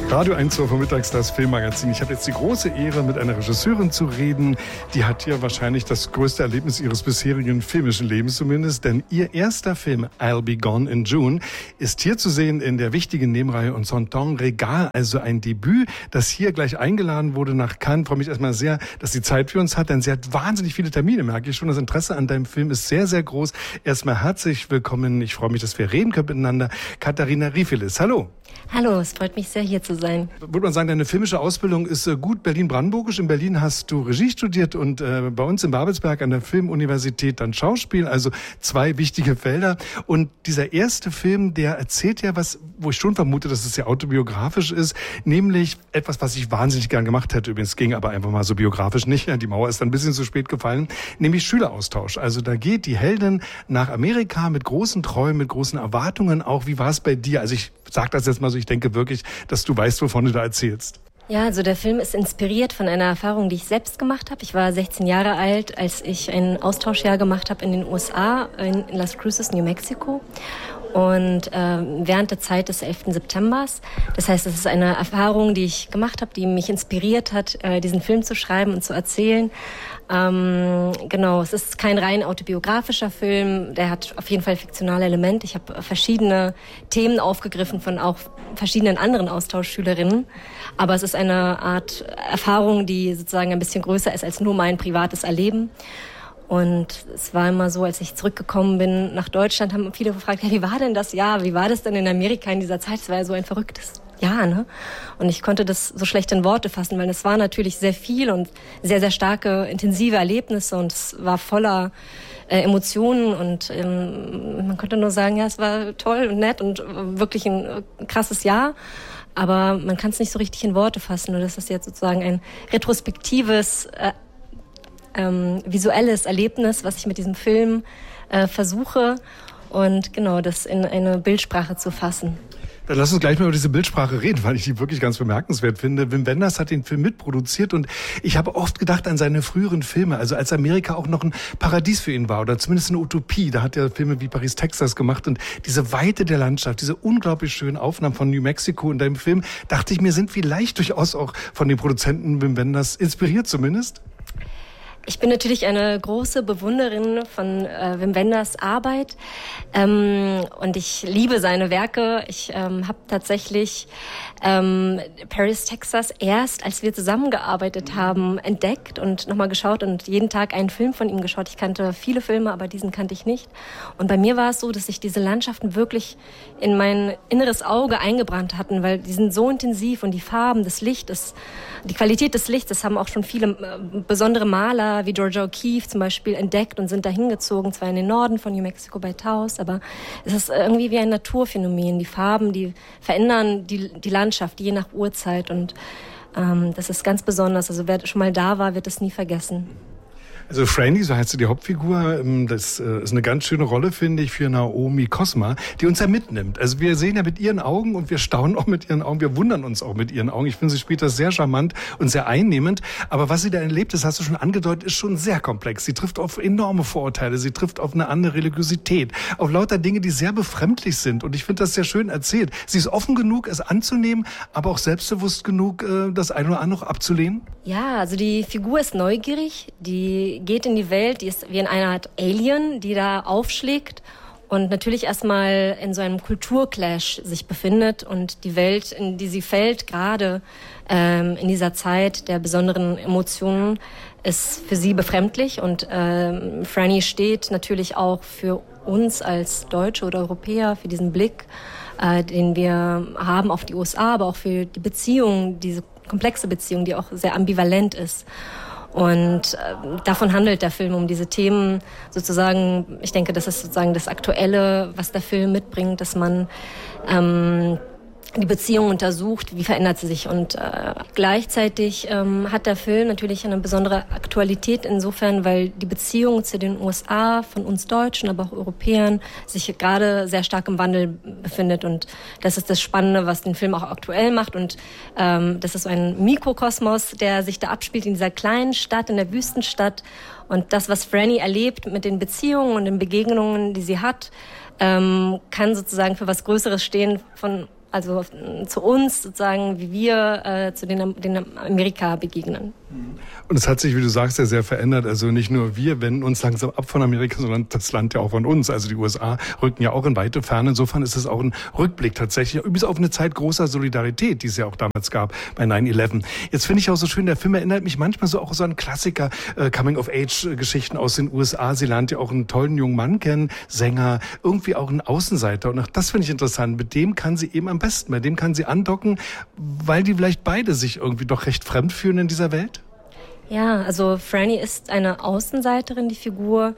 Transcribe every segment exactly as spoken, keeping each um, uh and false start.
Radio eins zur Vormittags, das Filmmagazin. Ich habe jetzt die große Ehre, mit einer Regisseurin zu reden. Die hat hier wahrscheinlich das größte Erlebnis ihres bisherigen filmischen Lebens zumindest. Denn ihr erster Film, I'll Be Gone in June, ist hier zu sehen in der wichtigen Nebenreihe Un Certain Regard. Also ein Debüt, das hier gleich eingeladen wurde nach Cannes. Ich freue mich erstmal sehr, dass sie Zeit für uns hat, denn sie hat wahnsinnig viele Termine, merke ich schon. Das Interesse an deinem Film ist sehr, sehr groß. Erstmal herzlich willkommen. Ich freue mich, dass wir reden können miteinander. Katharina Riefelis, hallo. Hallo, es freut mich sehr, hier zu sein. Würde man sagen, deine filmische Ausbildung ist äh, gut Berlin-Brandenburgisch. In Berlin hast du Regie studiert und äh, bei uns in Babelsberg an der Filmuniversität dann Schauspiel, also zwei wichtige Felder. Und dieser erste Film, der erzählt ja was, wo ich schon vermute, dass es sehr autobiografisch ist, nämlich etwas, was ich wahnsinnig gern gemacht hätte. Übrigens ging aber einfach mal so biografisch nicht. Die Mauer ist dann ein bisschen zu spät gefallen, nämlich Schüleraustausch. Also da geht die Heldin nach Amerika mit großen Träumen, mit großen Erwartungen auch. Wie war es bei dir? Also ich sage das jetzt mal so, ich denke wirklich, dass du weißt, wovon du da erzählst. Ja, also der Film ist inspiriert von einer Erfahrung, die ich selbst gemacht habe. Ich war sechzehn Jahre alt, als ich ein Austauschjahr gemacht habe in den U S A, in Las Cruces, New Mexico. Und äh, während der Zeit des elften Septembers. Das heißt, es ist eine Erfahrung, die ich gemacht habe, die mich inspiriert hat, äh, diesen Film zu schreiben und zu erzählen. Ähm, genau, es ist kein rein autobiografischer Film, der hat auf jeden Fall fiktionale Elemente. Ich habe verschiedene Themen aufgegriffen von auch verschiedenen anderen Austauschschülerinnen, aber es ist eine Art Erfahrung, die sozusagen ein bisschen größer ist als nur mein privates Erleben. Und es war immer so, als ich zurückgekommen bin nach Deutschland, haben viele gefragt, ja, wie war denn das Jahr? Wie war das denn in Amerika in dieser Zeit? Es war ja so ein verrücktes Jahr, ne? Und ich konnte das so schlecht in Worte fassen, weil es war natürlich sehr viel und sehr, sehr starke, intensive Erlebnisse und es war voller äh, Emotionen und ähm, man konnte nur sagen, ja, es war toll und nett und wirklich ein äh, krasses Jahr. Aber man kann es nicht so richtig in Worte fassen. Und das ist jetzt sozusagen ein retrospektives äh, Ähm, visuelles Erlebnis, was ich mit diesem Film äh, versuche und genau das in eine Bildsprache zu fassen. Dann lass uns gleich mal über diese Bildsprache reden, weil ich die wirklich ganz bemerkenswert finde. Wim Wenders hat den Film mitproduziert und ich habe oft gedacht an seine früheren Filme, also als Amerika auch noch ein Paradies für ihn war oder zumindest eine Utopie. Da hat er Filme wie Paris, Texas gemacht und diese Weite der Landschaft, diese unglaublich schönen Aufnahmen von New Mexico in deinem Film, dachte ich mir, sind vielleicht durchaus auch von den Produzenten Wim Wenders inspiriert zumindest. Ich bin natürlich eine große Bewunderin von äh, Wim Wenders Arbeit ähm, und ich liebe seine Werke. Ich ähm, habe tatsächlich ähm, Paris, Texas erst, als wir zusammengearbeitet haben, entdeckt und nochmal geschaut und jeden Tag einen Film von ihm geschaut. Ich kannte viele Filme, aber diesen kannte ich nicht. Und bei mir war es so, dass sich diese Landschaften wirklich in mein inneres Auge eingebrannt hatten, weil die sind so intensiv und die Farben, das Licht, das, die Qualität des Lichts, das haben auch schon viele äh, besondere Maler wie Georgia O'Keeffe zum Beispiel entdeckt und sind dahin gezogen, zwar in den Norden von New Mexico bei Taos, aber es ist irgendwie wie ein Naturphänomen. Die Farben, die verändern die, die Landschaft, je nach Uhrzeit und ähm, das ist ganz besonders. Also wer schon mal da war, wird es nie vergessen. Also Franny, so heißt sie die Hauptfigur, das ist eine ganz schöne Rolle, finde ich, für Naomi Cosma, die uns ja mitnimmt. Also wir sehen ja mit ihren Augen und wir staunen auch mit ihren Augen, wir wundern uns auch mit ihren Augen. Ich finde, sie spielt das sehr charmant und sehr einnehmend. Aber was sie da erlebt, das hast du schon angedeutet, ist schon sehr komplex. Sie trifft auf enorme Vorurteile, sie trifft auf eine andere Religiosität, auf lauter Dinge, die sehr befremdlich sind. Und ich finde das sehr schön erzählt. Sie ist offen genug, es anzunehmen, aber auch selbstbewusst genug, das eine oder andere abzulehnen. Ja, also die Figur ist neugierig, die geht in die Welt, die ist wie in einer Art Alien, die da aufschlägt und natürlich erstmal in so einem Kulturclash sich befindet und die Welt, in die sie fällt, gerade ähm, in dieser Zeit der besonderen Emotionen, ist für sie befremdlich und ähm, Franny steht natürlich auch für uns als Deutsche oder Europäer, für diesen Blick, äh, den wir haben auf die U S A, aber auch für die Beziehung, diese komplexe Beziehung, die auch sehr ambivalent ist. Und äh, davon handelt der Film, um diese Themen sozusagen, ich denke, das ist sozusagen das Aktuelle, was der Film mitbringt, dass man ähm, die Beziehung untersucht, wie verändert sie sich. Und äh, gleichzeitig ähm, hat der Film natürlich eine besondere Aktualität insofern, weil die Beziehung zu den U S A von uns Deutschen, aber auch Europäern sich gerade sehr stark im Wandel befindet. Und das ist das Spannende, was den Film auch aktuell macht. Und ähm, das ist so ein Mikrokosmos, der sich da abspielt in dieser kleinen Stadt, in der Wüstenstadt. Und das, was Franny erlebt mit den Beziehungen und den Begegnungen, die sie hat, ähm, kann sozusagen für was Größeres stehen, von also zu uns sozusagen, wie wir äh, zu den, den Amerika begegnen. Und es hat sich, wie du sagst, ja sehr verändert. Also nicht nur wir wenden uns langsam ab von Amerika, sondern das Land ja auch von uns. Also die U S A rücken ja auch in weite Ferne. Insofern ist es auch ein Rückblick tatsächlich, bis auf eine Zeit großer Solidarität, die es ja auch damals gab bei nine eleven. Jetzt finde ich auch so schön, der Film erinnert mich manchmal so auch so an Klassiker, äh, Coming-of-Age-Geschichten aus den U S A. Sie lernt ja auch einen tollen jungen Mann kennen, Sänger, irgendwie auch einen Außenseiter. Und auch das finde ich interessant. Mit dem kann sie eben am besten, bei dem kann sie andocken, weil die vielleicht beide sich irgendwie doch recht fremd fühlen in dieser Welt. Ja, also Franny ist eine Außenseiterin, die Figur.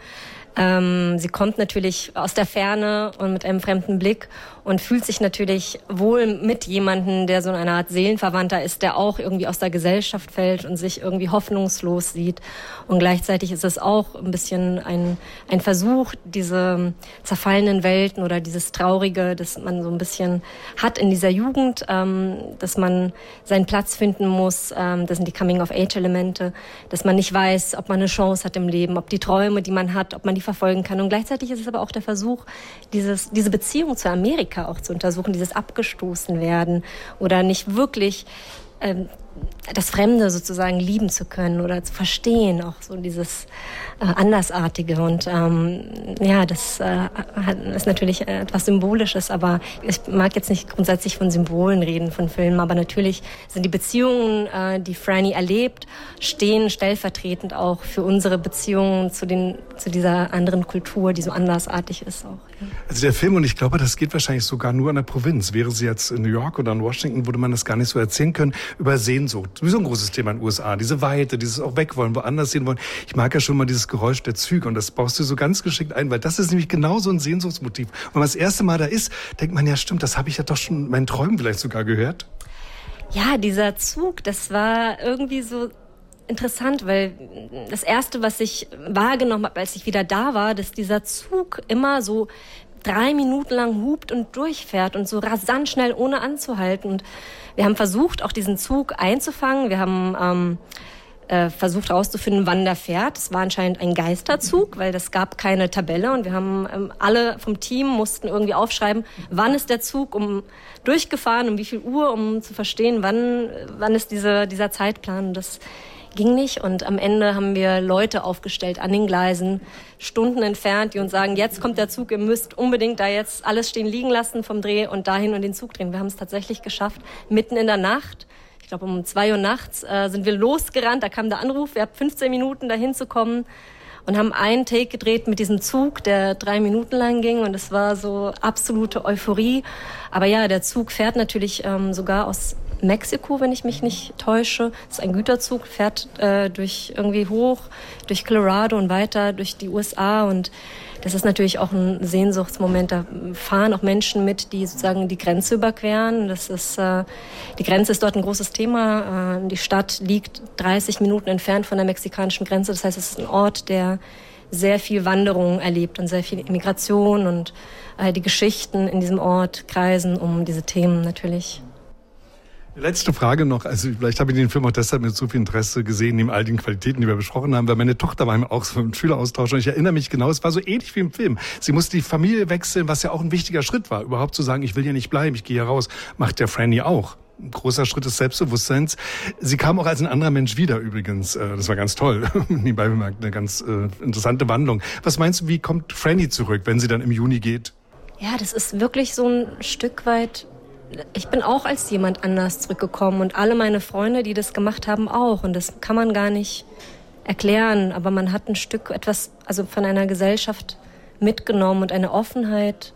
Ähm, sie kommt natürlich aus der Ferne und mit einem fremden Blick und fühlt sich natürlich wohl mit jemandem, der so eine Art Seelenverwandter ist, der auch irgendwie aus der Gesellschaft fällt und sich irgendwie hoffnungslos sieht. Und gleichzeitig ist es auch ein bisschen ein, ein Versuch, diese zerfallenen Welten oder dieses Traurige, das man so ein bisschen hat in dieser Jugend, ähm, dass man seinen Platz finden muss. Ähm, das sind die Coming-of-Age-Elemente, dass man nicht weiß, ob man eine Chance hat im Leben, ob die Träume, die man hat, ob man die verfolgen kann. Und gleichzeitig ist es aber auch der Versuch, dieses, diese Beziehung zu Amerika auch zu untersuchen, dieses abgestoßen werden oder nicht wirklich ähm, das Fremde sozusagen lieben zu können oder zu verstehen, auch so dieses äh, Andersartige. Und ähm, ja, das äh, ist natürlich etwas Symbolisches, aber ich mag jetzt nicht grundsätzlich von Symbolen reden, von Filmen, aber natürlich sind die Beziehungen, äh, die Franny erlebt, stehen stellvertretend auch für unsere Beziehungen zu, den, zu dieser anderen Kultur, die so andersartig ist auch. Ja. Also der Film, und ich glaube, das geht wahrscheinlich sogar nur an der Provinz. Wäre sie jetzt in New York oder in Washington, würde man das gar nicht so erzählen können, über Sehnsucht. Sowieso ein großes Thema in den U S A. Diese Weite, dieses auch weg wollen, woanders sehen wollen. Ich mag ja schon mal dieses Geräusch der Züge und das baust du so ganz geschickt ein, weil das ist nämlich genau so ein Sehnsuchtsmotiv. Und wenn man das erste Mal da ist, denkt man, ja stimmt, das habe ich ja doch schon in meinen Träumen vielleicht sogar gehört. Ja, dieser Zug, das war irgendwie so interessant, weil das Erste, was ich wahrgenommen habe, als ich wieder da war, dass dieser Zug immer so drei Minuten lang hupt und durchfährt und so rasant schnell, ohne anzuhalten. Und wir haben versucht, auch diesen Zug einzufangen. Wir haben ähm, äh, versucht herauszufinden, wann der fährt. Es war anscheinend ein Geisterzug, weil es gab keine Tabelle. Und wir haben ähm, alle vom Team mussten irgendwie aufschreiben, wann ist der Zug um durchgefahren, um wie viel Uhr, um zu verstehen, wann, wann ist diese, dieser Zeitplan. Und das ging nicht und am Ende haben wir Leute aufgestellt an den Gleisen, Stunden entfernt, die uns sagen, jetzt kommt der Zug, ihr müsst unbedingt da jetzt alles stehen liegen lassen vom Dreh und dahin und den Zug drehen. Wir haben es tatsächlich geschafft, mitten in der Nacht, ich glaube um zwei Uhr nachts, äh, sind wir losgerannt, da kam der Anruf, wir haben fünfzehn Minuten dahin zu kommen und haben einen Take gedreht mit diesem Zug, der drei Minuten lang ging und es war so absolute Euphorie. Aber ja, der Zug fährt natürlich ähm, sogar aus Mexiko, wenn ich mich nicht täusche. Das ist ein Güterzug, fährt äh, durch irgendwie hoch, durch Colorado und weiter durch die U S A und das ist natürlich auch ein Sehnsuchtsmoment. Da fahren auch Menschen mit, die sozusagen die Grenze überqueren. Das ist, äh, die Grenze ist dort ein großes Thema. Äh, die Stadt liegt dreißig Minuten entfernt von der mexikanischen Grenze. Das heißt, es ist ein Ort, der sehr viel Wanderung erlebt und sehr viel Immigration und äh, die Geschichten in diesem Ort kreisen um diese Themen natürlich. Letzte Frage noch, also vielleicht habe ich den Film auch deshalb mit so viel Interesse gesehen, neben all den Qualitäten, die wir besprochen haben, weil meine Tochter war auch so im Schüleraustausch und ich erinnere mich genau, es war so ähnlich wie im Film. Sie musste die Familie wechseln, was ja auch ein wichtiger Schritt war, überhaupt zu sagen, ich will hier nicht bleiben, ich gehe hier raus. Macht der Franny auch. Ein großer Schritt des Selbstbewusstseins. Sie kam auch als ein anderer Mensch wieder übrigens. Das war ganz toll. Nebenbei bemerkt, eine ganz äh, interessante Wandlung. Was meinst du, wie kommt Franny zurück, wenn sie dann im Juni geht? Ja, das ist wirklich so ein Stück weit. Ich bin auch als jemand anders zurückgekommen und alle meine Freunde, die das gemacht haben, auch. Und das kann man gar nicht erklären. Aber man hat ein Stück etwas, also von einer Gesellschaft mitgenommen und eine Offenheit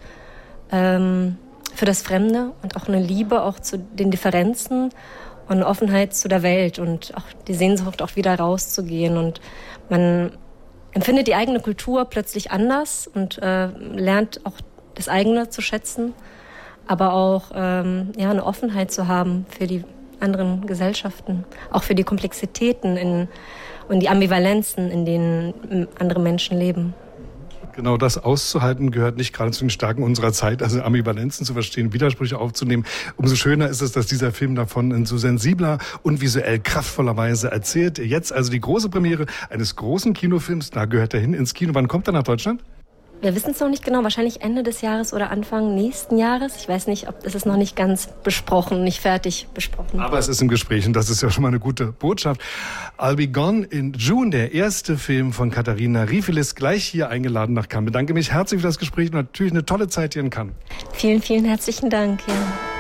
ähm, für das Fremde und auch eine Liebe auch zu den Differenzen und eine Offenheit zu der Welt und auch die Sehnsucht, auch wieder rauszugehen. Und man empfindet die eigene Kultur plötzlich anders und äh, lernt auch das eigene zu schätzen. Aber auch ähm, ja, eine Offenheit zu haben für die anderen Gesellschaften, auch für die Komplexitäten in, und die Ambivalenzen, in denen andere Menschen leben. Genau das auszuhalten gehört nicht gerade zu den Stärken unserer Zeit, also Ambivalenzen zu verstehen, Widersprüche aufzunehmen. Umso schöner ist es, dass dieser Film davon in so sensibler und visuell kraftvoller Weise erzählt. Jetzt also die große Premiere eines großen Kinofilms, da gehört er hin ins Kino. Wann kommt er nach Deutschland? Wir wissen es noch nicht genau, wahrscheinlich Ende des Jahres oder Anfang nächsten Jahres. Ich weiß nicht, ob es ist noch nicht ganz besprochen, nicht fertig besprochen. Aber es ist im Gespräch und das ist ja schon mal eine gute Botschaft. I'll Be Gone in June, der erste Film von Katharina Riefelis, gleich hier eingeladen nach Cannes. Ich bedanke mich herzlich für das Gespräch und natürlich eine tolle Zeit hier in Cannes. Vielen, vielen herzlichen Dank. Ja.